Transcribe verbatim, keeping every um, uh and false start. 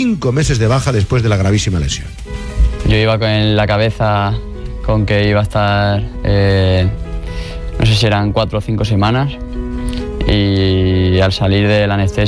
cinco meses de baja después de la gravísima lesión. Yo iba con la cabeza con que iba a estar, eh, no sé si eran cuatro o cinco semanas, y al salir de la anestesia